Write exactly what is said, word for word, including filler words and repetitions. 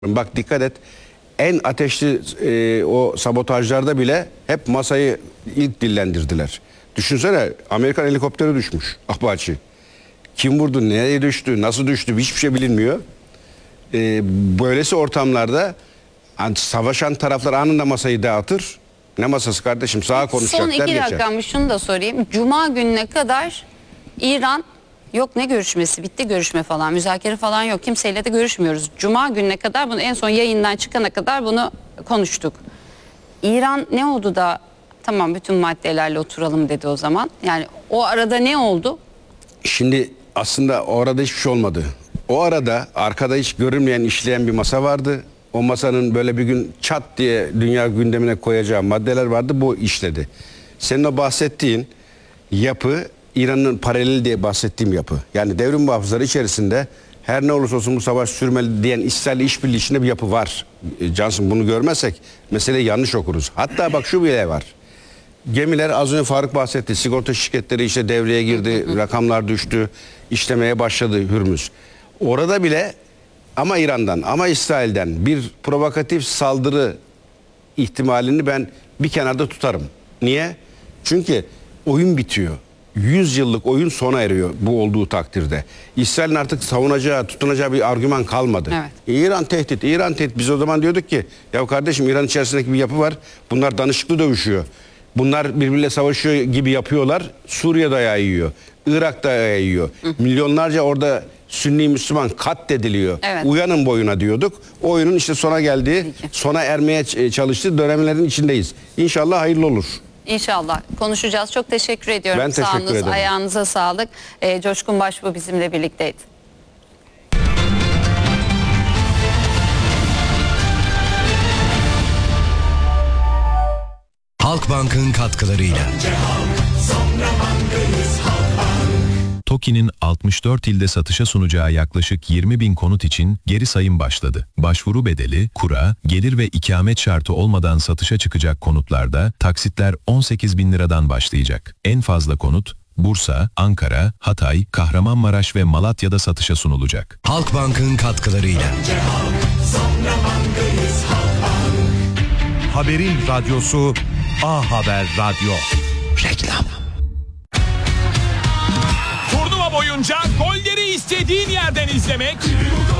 Bak dikkat et, en ateşli e, o sabotajlarda bile hep masayı ilk dillendirdiler. Düşünsene, Amerikan helikopteri düşmüş, Apache. Kim vurdu, nereye düştü, nasıl düştü, hiçbir şey bilinmiyor. E, böylesi ortamlarda savaşan taraflar anında masayı dağıtır. Ne masası kardeşim, sağa konuşacaklar, geçer. Son iki geçer. dakikamı şunu da sorayım. Cuma gününe kadar İran yok, ne görüşmesi, bitti görüşme falan, müzakere falan yok, kimseyle de görüşmüyoruz. Cuma gününe kadar, bunu en son yayından çıkana kadar bunu konuştuk. İran ne oldu da tamam bütün maddelerle oturalım dedi o zaman? Yani o arada ne oldu? Şimdi aslında o arada hiçbir şey olmadı. O arada arkada hiç görünmeyen, işleyen bir masa vardı. O masanın böyle bir gün çat diye dünya gündemine koyacağı maddeler vardı, bu işledi. Senin o bahsettiğin yapı İran'ın paraleli diye bahsettiğim yapı. Yani devrim muhafızları içerisinde her ne olursa olsun bu savaş sürmeli diyen İsrail'le işbirliği içinde bir yapı var. E, Cansın, bunu görmezsek meseleyi yanlış okuruz. Hatta bak şu bile var. Gemiler, az önce Faruk bahsetti, sigorta şirketleri işte devreye girdi, rakamlar düştü, işlemeye başladı Hürmüz. Orada bile ama İran'dan ama İsrail'den bir provokatif saldırı ihtimalini ben bir kenarda tutarım. Niye? Çünkü oyun bitiyor. yüz yıllık oyun sona eriyor bu olduğu takdirde. İsrail'in artık savunacağı, tutunacağı bir argüman kalmadı. Evet. İran tehdit, İran tehdit. Biz o zaman diyorduk ki ya kardeşim, İran içerisindeki bir yapı var. Bunlar danışıklı dövüşüyor. Bunlar birbiriyle savaşıyor gibi yapıyorlar. Suriye dayağı yiyor. Irak dayağı yiyor. Hı. Milyonlarca orada Sünni Müslüman katlediliyor. Evet. Uyanın boyuna diyorduk. O oyunun işte sona geldiği, sona ermeye çalıştığı dönemlerin içindeyiz. İnşallah hayırlı olur. İnşallah konuşacağız. Çok teşekkür ediyorum. Ben teşekkür Sağınız, ederim. ayağınıza sağlık. Ee, Coşkun Başbuğ bizimle birlikteydi. Halkbank'ın katkılarıyla. TOKİ'nin altmış dört ilde satışa sunacağı yaklaşık yirmi bin konut için geri sayım başladı. Başvuru bedeli, kura, gelir ve ikamet şartı olmadan satışa çıkacak konutlarda taksitler on sekiz bin liradan başlayacak. En fazla konut Bursa, Ankara, Hatay, Kahramanmaraş ve Malatya'da satışa sunulacak. Halkbank'ın katkılarıyla. Haberin radyosu A Haber Radyo. Reklam. Turnuva boyunca golleri istediğin yerden izlemek,